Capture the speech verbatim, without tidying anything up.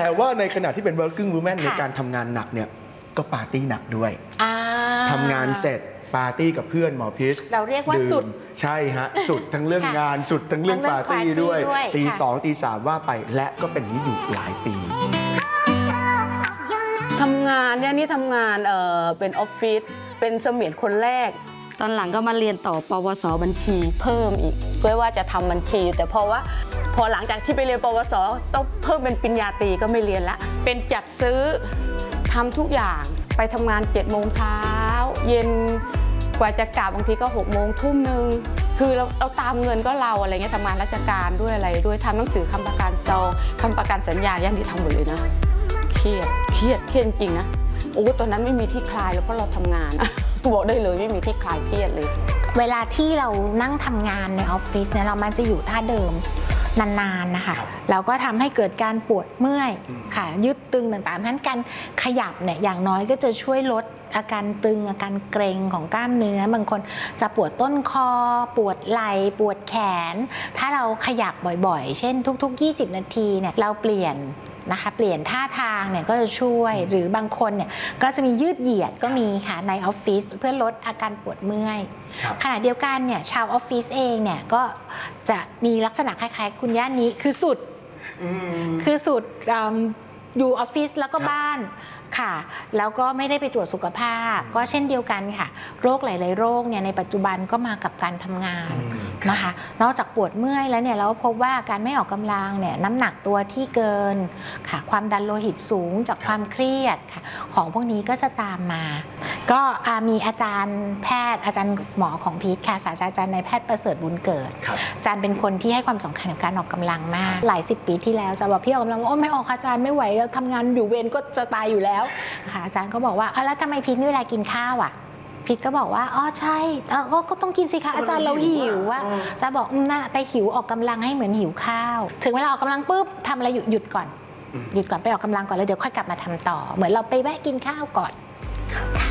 แต่ว่าในขณะที่เป็น working woman ในการทำงานหนักเนี่ยก็ปาร์ตี้หนักด้วยทำงานเสร็จปาร์ตี้กับเพื่อนหมอพิชเราเรียกว่าสุดใช่ฮะสุดทั้งเรื่องงานสุดทั้งเรื่องปาร์ตี้ด้วยตีสองตีสามว่าไปและก็เป็นนี้อยู่หลายปีทำงานเนี่ยนี่ทำงานเอ่อเป็นออฟฟิศเป็นเสมียนคนแรกตอนหลังก็มาเรียนต่อปวสบัญชีเพิ่มอีกเพื่อว่าจะทำบัญชีแต่เพราะว่าพอหลังจากที่ไปเรียนปวสต้องเพิ่มเป็นปริญญาตรีก็ไม่เรียนละเป็นจัดซื้อทำทุกอย่างไปทำงานเจ็ดโมงเช้าเย็นกว่าจะกลับบางทีก็หกโมงทุ่มหนึ่งคือเราเราตามเงินก็เราอะไรเงี้ยทำงานราชการด้วยอะไรด้วยทำหนังสือคำประกันซองคำประกันสัญญาย่างที่ทำหมดเลยนะเครียดเครียดเครียดจริงนะโอ้ตอนนั้นไม่มีที่คลายแล้วเพราะเราทำงานบอกได้เลยไม่มีที่คลายเครียดเลยเวลาที่เรานั่งทำงานในออฟฟิศเนี่ยเรามันจะอยู่ท่าเดิมนานๆนะคะเราก็ทำให้เกิดการปวดเมื่อยค่ะยืดตึงต่างๆเพราะฉะนั้นการขยับเนี่ยอย่างน้อยก็จะช่วยลดอาการตึงอาการเกร็งของกล้ามเนื้อบางคนจะปวดต้นคอปวดไหล่ปวดแขนถ้าเราขยับบ่อยๆเช่นทุกๆยี่สิบนาทีเนี่ยเราเปลี่ยนนะคะเปลี่ยนท่าทางเนี่ยก็จะช่วยหรือบางคนเนี่ยก็จะมียืดเหยียดก็มีค่ะในออฟฟิศเพื่อลดอาการปวดเมื่อยขณะเดียวกันเนี่ยชาวออฟฟิศเองเนี่ยก็จะมีลักษณะคล้ายๆคุณย่านนี้คือสุดคือสุดอยู่ออฟฟิศแล้วก็บ้านค่ะแล้วก็ไม่ได้ไปตรวจสุขภาพก็เช่นเดียวกันค่ะโรคหลายๆโรคเนี่ยในปัจจุบันก็มากับการทำงานนะคะนอกจากปวดเมื่อยแล้วเนี่ยเราพบว่าการไม่ออกกำลังเนี่ยน้ำหนักตัวที่เกินค่ะความดันโลหิตสูงจากความเครียดค่ะของพวกนี้ก็จะตามมาก็มีอาจารย์แพทย์อาจารย์หมอของพีทค่ะศาสตราจารย์นายแพทย์ประเสริฐบุญเกิดอาจารย์เป็นคนที่ให้ความสำคัญกับการออกกำลังมากหลายสิบปีที่แล้วจะบอกพี่ออกกำลังว่าโอ้ไม่ออกอาจารย์ไม่ไหวทำงานอยู่เวรก็จะตายอยู่แล้วค่ะอาจารย์ก็บอกว่าแล้วทำไมพีทไม่เวลากินข้าวอ่ะพีทก็บอกว่าอ๋อใช่ก็ก็ต้องกินสิคะอาจารย์เราหิวว่าจะบอกน่ะไปหิวออกกำลังให้เหมือนหิวข้าวถึงเวลาออกกำลังปุ๊บทำอะไรหยุดหยุดก่อนหยุดก่อนไปออกกำลังก่อนแล้วเดี๋ยวค่อยกลับมาทำต่อเหมือนเราไปแวะกินข้าวก่อน